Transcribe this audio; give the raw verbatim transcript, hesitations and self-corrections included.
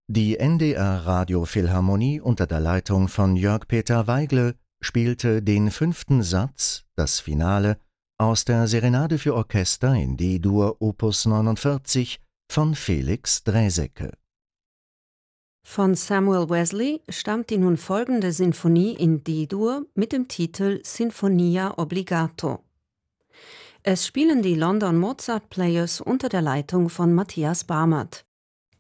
Die N D R Radiophilharmonie unter der Leitung von Jörg Peter Weigle spielte den fünften Satz, das Finale, aus der Serenade für Orchester in D-Dur Opus neunundvierzig von Felix Draeseke. Von Samuel Wesley stammt die nun folgende Sinfonie in D-Dur mit dem Titel Sinfonia Obbligato. Es spielen die London Mozart Players unter der Leitung von Matthias Barmert.